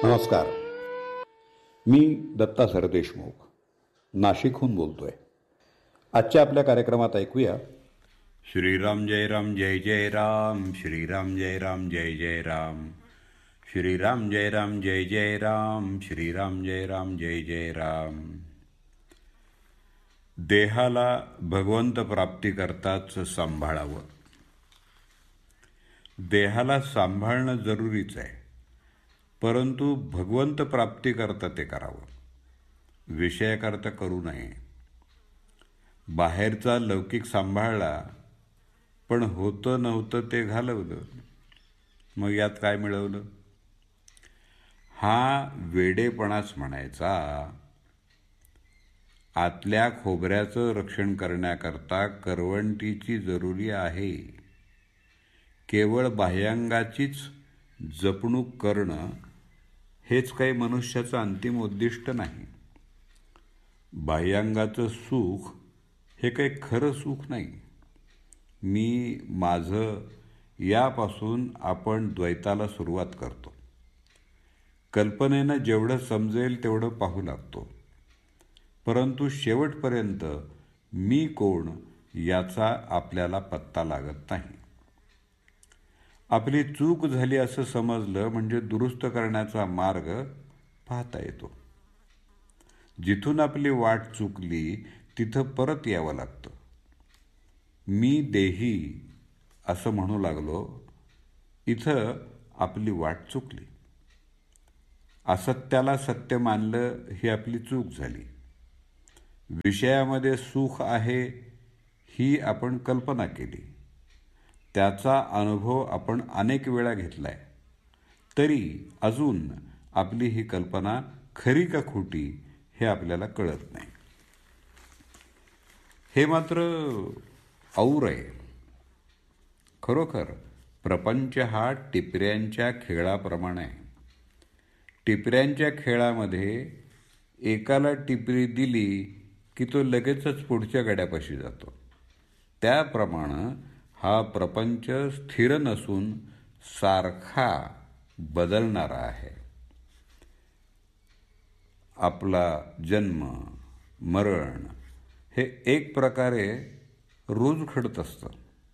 नमस्कार. मी दत्ता सरदेशमुख नाशिकहून बोलतोय. आजच्या आपल्या कार्यक्रमात ऐकूया श्रीराम जय राम जय जय राम, श्रीराम जय राम जय जय राम, श्रीराम जय राम जय जय राम, श्रीराम जय राम जय जय राम. देहाला भगवंत प्राप्तीकरताच सांभाळावं. देहाला सांभाळणं जरुरीच आहे, परंतु भगवंत प्राप्तीकरता ते करावं, विषयाकरता करू नये. बाहेरचा लौकिक सांभाळला पण होतं नव्हतं ते घालवलं, मग यात काय मिळवलं? हा वेडेपणाच म्हणायचा. आतल्या खोबऱ्याचं रक्षण करण्याकरता करवंटीची जरुरी आहे. केवळ बाह्यांगाचीच जपणूक करणं हेच काही मनुष्याचं अंतिम उद्दिष्ट नाही. बाह्यांगाचं सुख हे काही खरं सुख नाही. मी माझं यापासून आपण द्वैताला सुरुवात करतो. कल्पनेनं जेवढं समजेल तेवढं पाहू लागतो, परंतु शेवटपर्यंत मी कोण याचा आपल्याला पत्ता लागत नाही. आपली चूक झाली असं समजलं म्हणजे दुरुस्त करण्याचा मार्ग पाहता येतो. जिथून आपली वाट चुकली तिथं परत यावं लागतं. मी देही असं म्हणू लागलो, इथं आपली वाट चुकली. असत्याला सत्य मानलं ही आपली चूक झाली. विषयामध्ये सुख आहे ही आपण कल्पना केली, त्याचा अनुभव आपण अनेक वेळा घेतलाय, तरी अजून आपली ही कल्पना खरी का खोटी हे आपल्याला कळत नाही. हे मात्र और आहे. खरोखर प्रपंच हा टिपऱ्यांच्या खेळाप्रमाणे आहे. टिपऱ्यांच्या खेळामध्ये एकाला टिपरी दिली की तो लगेचच पुढच्या गड्यापाशी जातो. त्याप्रमाणे हा प्रपंच स्थिर नसून सारखा बदलणारा आहे. आपला जन्म मरण हे एक प्रकारे रोज घडत असतं.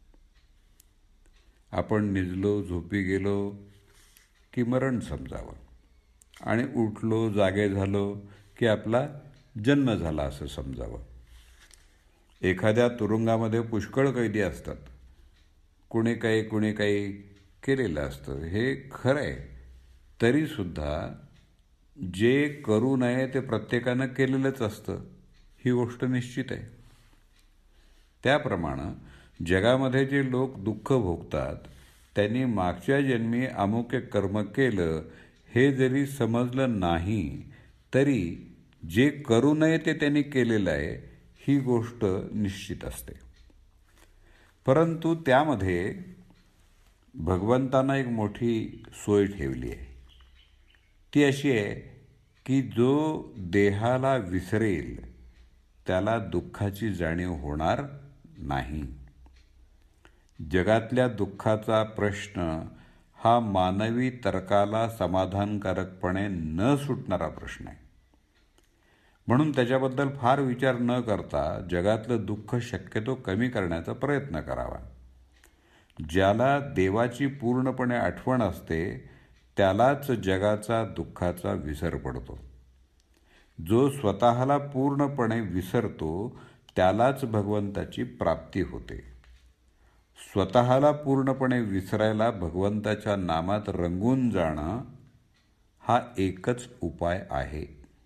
आपण निजलो, झोपी गेलो की मरण समजावं, आणि उठलो, जागे झालो की आपला जन्म झाला असं समजावं. एखाद्या तुरुंगामध्ये पुष्कळ कैदी असतात. कुणी काही केलेलं असतं, हे खरं आहे. तरीसुद्धा जे करू नये ते प्रत्येकानं केलेलंच असतं, ही गोष्ट निश्चित आहे. त्याप्रमाणे जगामध्ये जे लोक दुःख भोगतात त्यांनी मागच्या जन्मी अमुक एक कर्म केलं हे जरी समजलं नाही तरी जे करू नये ते त्यांनी केलेलं आहे ही गोष्ट निश्चित असते. परंतु त्यामध्ये भगवंतानं एक मोठी सोय ठेवली आहे. ती अशी आहे की जो देहाला विसरेल त्याला दुःखाची जाणीव होणार नाही. जगातल्या दुःखाचा प्रश्न हा मानवी तर्काला समाधानकारकपणे न सुटणारा प्रश्न आहे. म्हणून त्याच्याबद्दल फार विचार न करता जगातलं दुःख शक्यतो कमी करण्याचा प्रयत्न करावा. ज्याला देवाची पूर्णपणे आठवण असते त्यालाच जगाचा दुःखाचा विसर पडतो. जो स्वतःला पूर्णपणे विसरतो त्यालाच भगवंताची प्राप्ती होते. स्वतःला पूर्णपणे विसरायला भगवंताच्या नामात रंगून जाणं हा एकच उपाय आहे.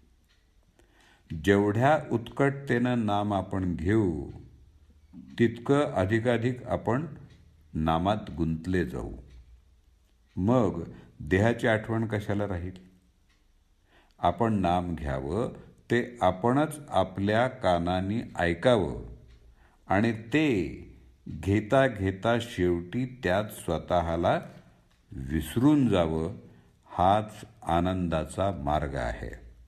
जेवढ्या उत्कटतेनं नाम आपण घेऊ तितकं अधिकाधिक आपण नामात गुंतले जाऊ. मग देहाची आठवण कशाला राहील? आपण नाम घ्यावं ते आपणच आपल्या कानांनी ऐकावं आणि ते घेता घेता शेवटी त्यात स्वतःला विसरून जावं. हाच आनंदाचा मार्ग आहे.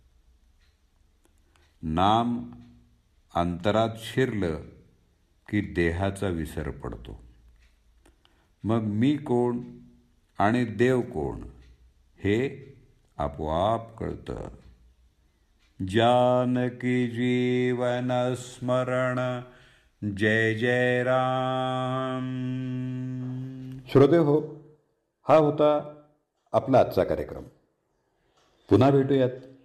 नाम अंतरात शिरलं की देहाचा विसर पडतो. मग मी कोण आणि देव कोण हे आपोआप कळतं. जानकी जीवन स्मरण जय जय राम. श्रोते हो, हा होता आपला आजचा कार्यक्रम. पुन्हा भेटूयात